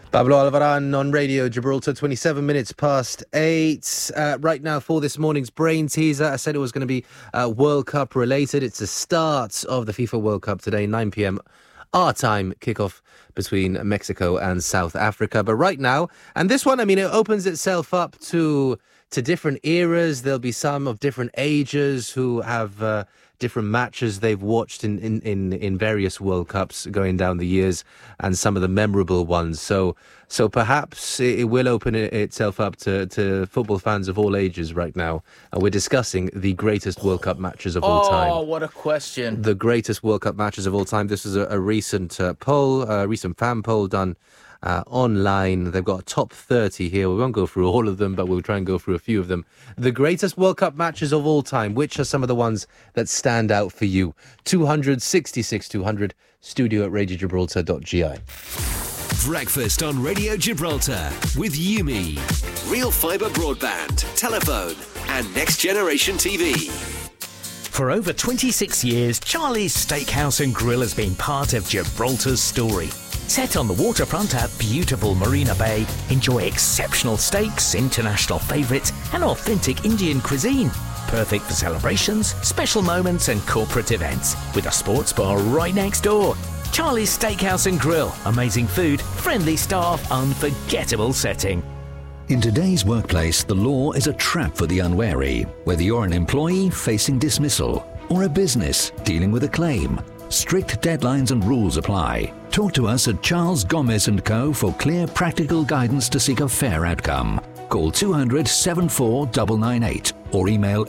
Pablo Alvaran on Radio Gibraltar, 27 minutes past 8. Right now for this morning's brain teaser, I said it was going to be World Cup related. It's the start of the FIFA World Cup today, 9 p.m. our time, kickoff between Mexico and South Africa. But right now, and this one, I mean, it opens itself up to different eras. There'll be some of different ages who have different matches they've watched in various World Cups going down the years, and some of the memorable ones. So perhaps it will open itself up to football fans of all ages right now. And we're discussing the greatest World Cup matches of all time. Oh, what a question. The greatest World Cup matches of all time. This is a recent poll, a recent fan poll done online. They've got a top 30 here. We won't go through all of them, but we'll try and go through a few of them. The greatest World Cup matches of all time. Which are some of the ones that stand out for you? 266 200, studio at radiogibraltar.gi. Breakfast on Radio Gibraltar with Yumi. Real fibre broadband, telephone and next generation TV. For over 26 years, Charlie's Steakhouse and Grill has been part of Gibraltar's story. Set on the waterfront at beautiful Marina Bay, enjoy exceptional steaks, international favourites and authentic Indian cuisine. Perfect for celebrations, special moments and corporate events. With a sports bar right next door. Charlie's Steakhouse and Grill. Amazing food, friendly staff, unforgettable setting. In today's workplace, the law is a trap for the unwary. Whether you're an employee facing dismissal or a business dealing with a claim, strict deadlines and rules apply. Talk to us at Charles Gomez & Co. for clear, practical guidance to seek a fair outcome. Call 200 74998 or email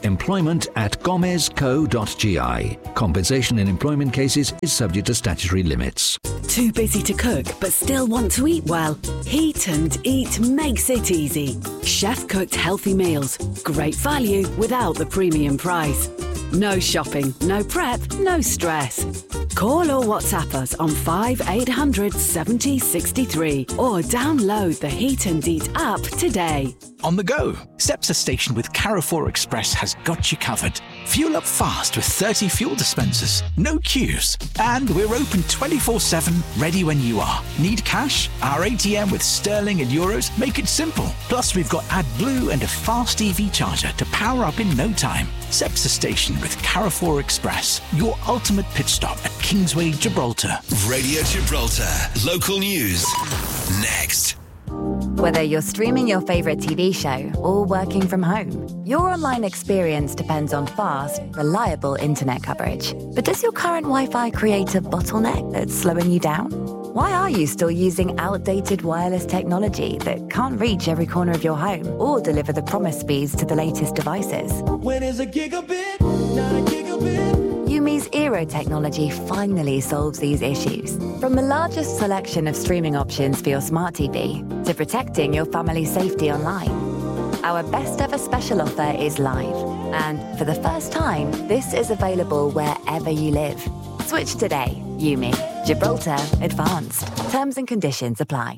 employment@gomezco.gi. Compensation in employment cases is subject to statutory limits. Too busy to cook but still want to eat well? Heat and Eat makes it easy. Chef-cooked healthy meals. Great value without the premium price. No shopping, no prep, no stress. Call or WhatsApp us on 5800 70 63 or download the Heat and Eat app today. On the go, Cepsa Station with Carrefour Express has got you covered. Fuel up fast with 30 fuel dispensers, no queues, and we're open 24/7, ready when you are. Need cash? Our ATM with sterling and euros make it simple. Plus, we've got AdBlue and a fast EV charger to power up in no time. Cepsa Station with Carrefour Express, your ultimate pit stop at Kingsway, Gibraltar. Radio Gibraltar, local news. Next. Whether you're streaming your favourite TV show or working from home, your online experience depends on fast, reliable internet coverage. But does your current Wi-Fi create a bottleneck that's slowing you down? Why are you still using outdated wireless technology that can't reach every corner of your home or deliver the promised speeds to the latest devices? When is a gigabit, not a gigabit? Yumi's Eero technology finally solves these issues. From the largest selection of streaming options for your smart TV to protecting your family's safety online. Our best ever special offer is live. And for the first time, this is available wherever you live. Switch today. Yumi. Gibraltar Advanced. Terms and conditions apply.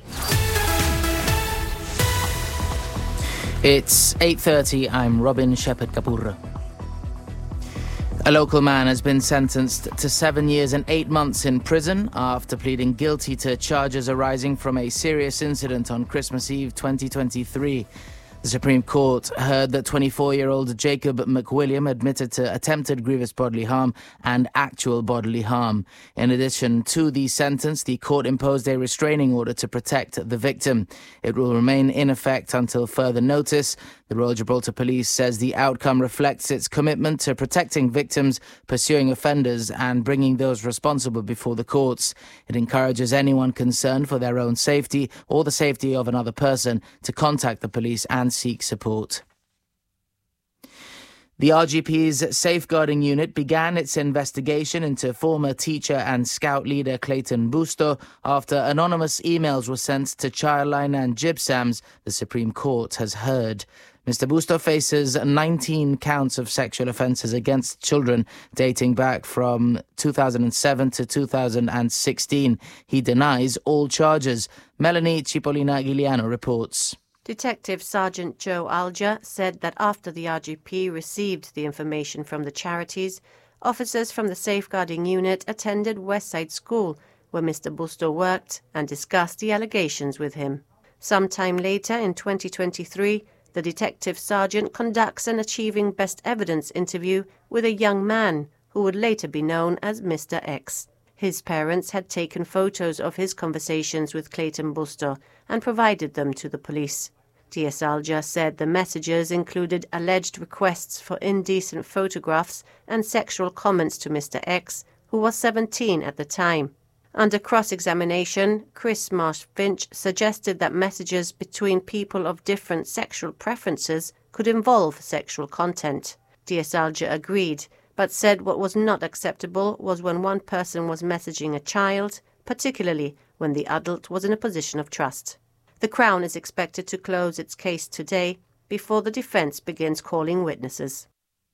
It's 8:30. I'm Robin Shepherd-Kapur. A local man has been sentenced to 7 years and 8 months in prison after pleading guilty to charges arising from a serious incident on Christmas Eve 2023. The Supreme Court heard that 24-year-old Jacob McWilliam admitted to attempted grievous bodily harm and actual bodily harm. In addition to the sentence, the court imposed a restraining order to protect the victim. It will remain in effect until further notice. The Royal Gibraltar Police says the outcome reflects its commitment to protecting victims, pursuing offenders and bringing those responsible before the courts. It encourages anyone concerned for their own safety or the safety of another person to contact the police and seek support. The RGP's safeguarding unit began its investigation into former teacher and scout leader Clayton Busto after anonymous emails were sent to Childline and Jibsams, the Supreme Court has heard. Mr. Busto faces 19 counts of sexual offences against children dating back from 2007 to 2016. He denies all charges. Melanie Cipollina-Giuliano reports. Detective Sergeant Joe Alger said that after the RGP received the information from the charities, officers from the safeguarding unit attended Westside School, where Mr. Busto worked, and discussed the allegations with him. Sometime later in 2023, the detective sergeant conducts an Achieving Best Evidence interview with a young man who would later be known as Mr. X. His parents had taken photos of his conversations with Clayton Busto and provided them to the police. DS Alger said the messages included alleged requests for indecent photographs and sexual comments to Mr. X, who was 17 at the time. Under cross-examination, Chris Marsh-Finch suggested that messages between people of different sexual preferences could involve sexual content. DS Alger agreed, but said what was not acceptable was when one person was messaging a child, particularly when the adult was in a position of trust. The Crown is expected to close its case today before the defence begins calling witnesses.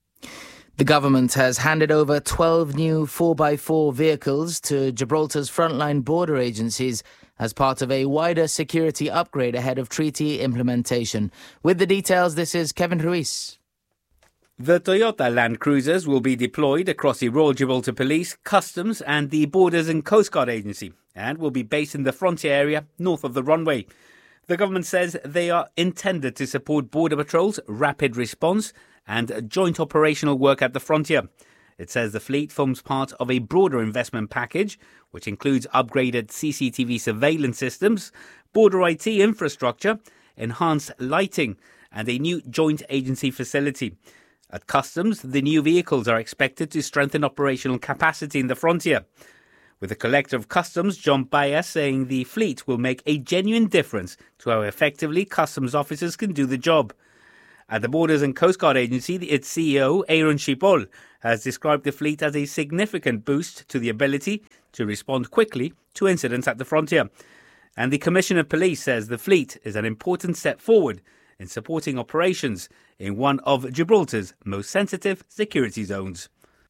The government has handed over 12 new 4x4 vehicles to Gibraltar's frontline border agencies as part of a wider security upgrade ahead of treaty implementation. With the details, this is Kevin Ruiz. The Toyota Land Cruisers will be deployed across the Royal Gibraltar Police, Customs and the Borders and Coast Guard Agency and will be based in the frontier area north of the runway. The government says they are intended to support Border Patrol's rapid response and joint operational work at the frontier. It says the fleet forms part of a broader investment package, which includes upgraded CCTV surveillance systems, border IT infrastructure, enhanced lighting, and a new joint agency facility. At Customs, the new vehicles are expected to strengthen operational capacity in the frontier, with the Collector of Customs, John Baez, saying the fleet will make a genuine difference to how effectively customs officers can do the job. At the Borders and Coast Guard Agency, its CEO, Aaron Schipol, has described the fleet as a significant boost to the ability to respond quickly to incidents at the frontier. And the Commissioner of Police says the fleet is an important step forward in supporting operations in one of Gibraltar's most sensitive security zones.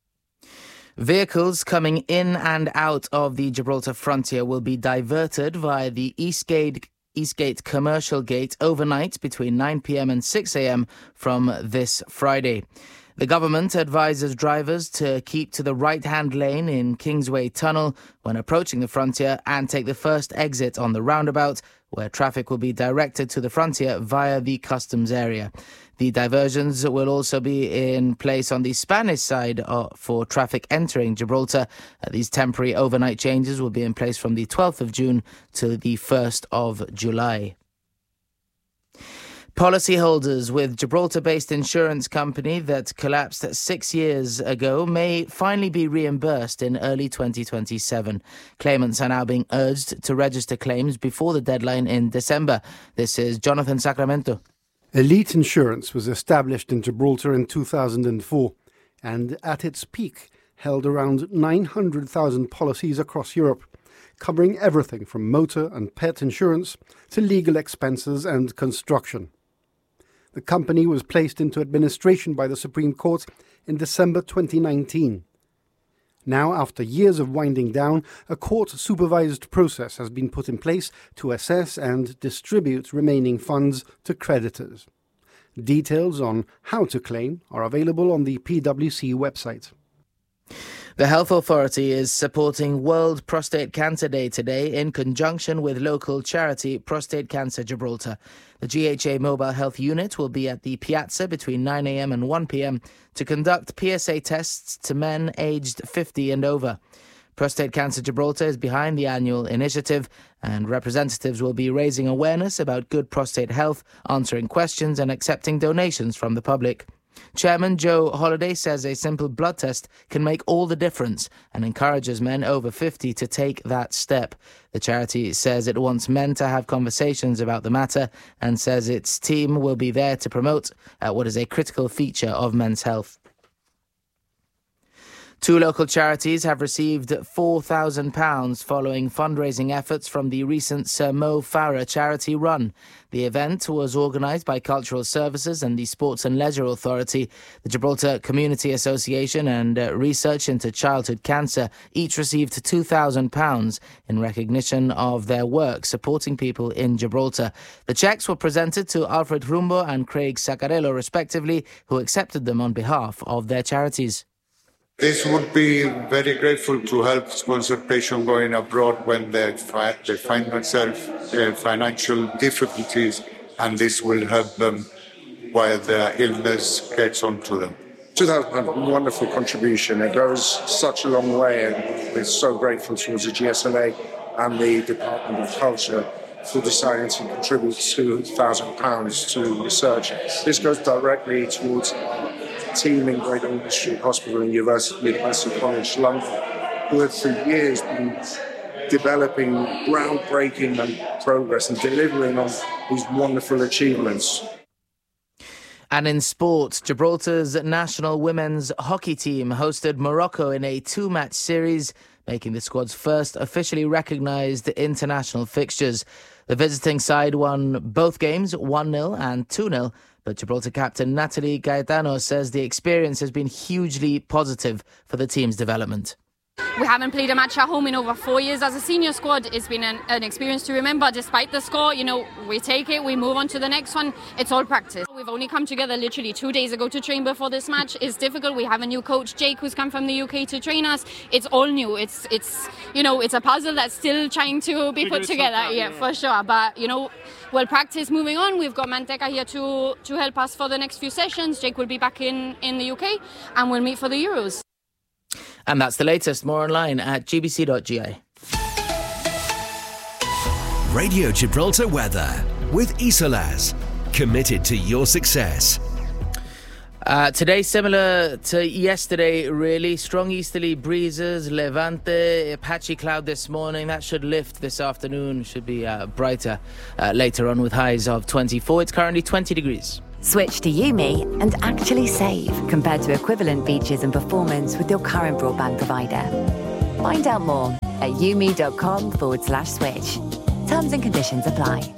Vehicles coming in and out of the Gibraltar frontier will be diverted via the Eastgate Commercial Gate overnight between 9 p.m. and 6 a.m. from this Friday. The government advises drivers to keep to the right-hand lane in Kingsway Tunnel when approaching the frontier and take the first exit on the roundabout, where traffic will be directed to the frontier via the customs area. The diversions will also be in place on the Spanish side for traffic entering Gibraltar. These temporary overnight changes will be in place from the 12th of June to the 1st of July. Policyholders with Gibraltar-based insurance company that collapsed 6 years ago may finally be reimbursed in early 2027. Claimants are now being urged to register claims before the deadline in December. This is Jonathan Sacramento. Elite Insurance was established in Gibraltar in 2004 and at its peak held around 900,000 policies across Europe, covering everything from motor and pet insurance to legal expenses and construction. The company was placed into administration by the Supreme Court in December 2019. Now, after years of winding down, a court-supervised process has been put in place to assess and distribute remaining funds to creditors. Details on how to claim are available on the PwC website. The Health Authority is supporting World Prostate Cancer Day today in conjunction with local charity Prostate Cancer Gibraltar. The GHA Mobile Health Unit will be at the Piazza between 9 a.m. and 1 p.m. to conduct PSA tests to men aged 50 and over. Prostate Cancer Gibraltar is behind the annual initiative, and representatives will be raising awareness about good prostate health, answering questions and accepting donations from the public. Chairman Joe Holliday says a simple blood test can make all the difference and encourages men over 50 to take that step. The charity says it wants men to have conversations about the matter and says its team will be there to promote what is a critical feature of men's health. 2 local charities have received £4,000 following fundraising efforts from the recent Sir Mo Farah charity run. The event was organised by Cultural Services and the Sports and Leisure Authority. The Gibraltar Community Association and Research into Childhood Cancer each received £2,000 in recognition of their work supporting people in Gibraltar. The cheques were presented to Alfred Rumbo and Craig Saccarello respectively, who accepted them on behalf of their charities. This would be very grateful to help sponsor patients going abroad when they find themselves in financial difficulties, and this will help them while their illness gets onto them. 2000, wonderful contribution. It goes such a long way, and we're so grateful towards the GSLA and the Department of Culture for deciding to contribute £2,000 to research. This goes directly towards our team in Great Ormond Street Hospital and University College London, who have for years been developing groundbreaking and progress and delivering on these wonderful achievements. And in sport, Gibraltar's national women's hockey team hosted Morocco in a 2-match series, making the squad's first officially recognised international fixtures. The visiting side won both games 1-0 and 2-0, but Gibraltar captain Natalie Gaetano says the experience has been hugely positive for the team's development. We haven't played a match at home in over 4 years as a senior squad. It's been an experience to remember. Despite the score, we take it, we move on to the next one. It's all practice. We've only come together literally 2 days ago to train before this match. It's difficult. We have a new coach, Jake, who's come from the UK to train us. It's all new. It's a puzzle that's still trying to be put together. Yeah, for sure. But, we'll practice moving on. We've got Manteca here to help us for the next few sessions. Jake will be back in the UK and we'll meet for the Euros. And that's the latest. More online at gbc.ga. Radio Gibraltar weather with Isolas. Committed to your success. Today, similar to yesterday, really. Strong easterly breezes, levante, patchy cloud this morning. That should lift this afternoon. Should be brighter later on with highs of 24. It's currently 20 degrees. Switch to Yumi and actually save compared to equivalent features and performance with your current broadband provider. Find out more at yumi.com/switch. Terms and conditions apply.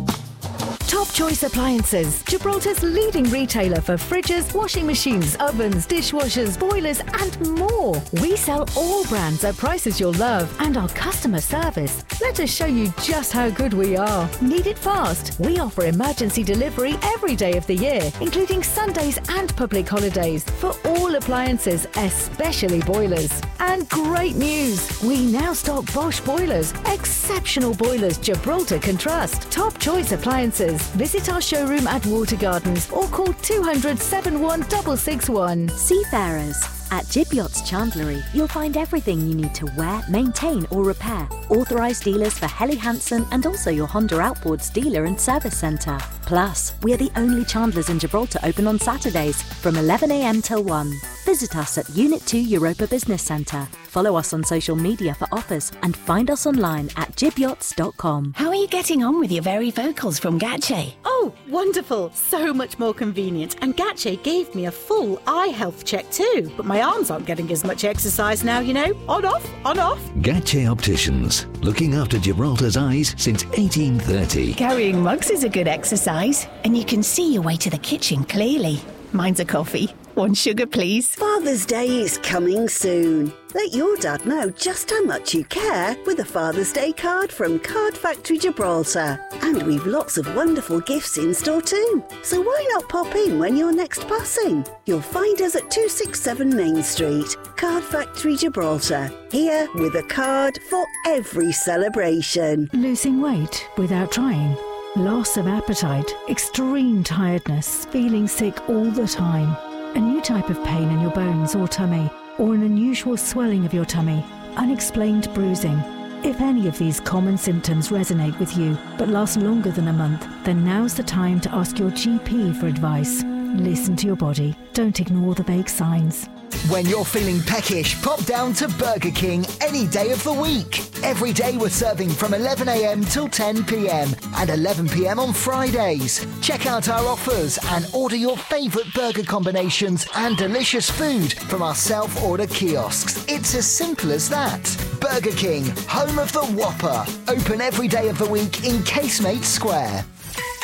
Top Choice Appliances, Gibraltar's leading retailer for fridges, washing machines, ovens, dishwashers, boilers and more. We sell all brands at prices you'll love, and our customer service. Let us show you just how good we are. Need it fast? We offer emergency delivery every day of the year, including Sundays and public holidays, for all appliances, especially boilers. And great news! We now stock Bosch boilers. Exceptional boilers Gibraltar can trust. Top Choice Appliances. Visit our showroom at Water Gardens or call 200 71661. Seafarers. At Jib Yachts Chandlery, you'll find everything you need to wear, maintain or repair. Authorised dealers for Helly Hansen and also your Honda Outboards dealer and service centre. Plus, we are the only Chandlers in Gibraltar open on Saturdays from 11 a.m. till 1. Visit us at Unit 2 Europa Business Centre. Follow us on social media for offers and find us online at jibyachts.com. How are you getting on with your very vocals from Gache? Oh, wonderful. So much more convenient. And Gache gave me a full eye health check too. But my arms aren't getting as much exercise now, On, off, on, off. Gache Opticians, looking after Gibraltar's eyes since 1830. Carrying mugs is a good exercise, and you can see your way to the kitchen clearly. Mine's a coffee. 1 sugar, please. Father's Day is coming soon. Let your dad know just how much you care with a Father's Day card from Card Factory Gibraltar. And we've lots of wonderful gifts in store too. So why not pop in when you're next passing? You'll find us at 267 Main Street, Card Factory Gibraltar. Here with a card for every celebration. Losing weight without trying. Loss of appetite, extreme tiredness, feeling sick all the time. A new type of pain in your bones or tummy, or an unusual swelling of your tummy, unexplained bruising. If any of these common symptoms resonate with you but last longer than a month, then now's the time to ask your GP for advice. Listen to your body. Don't ignore the vague signs. When you're feeling peckish, pop down to Burger King any day of the week. Every day we're serving from 11 a.m. till 10 p.m. and 11 p.m. on Fridays. Check out our offers and order your favourite burger combinations and delicious food from our self-order kiosks. It's as simple as that. Burger King, home of the Whopper. Open every day of the week in Casemate Square.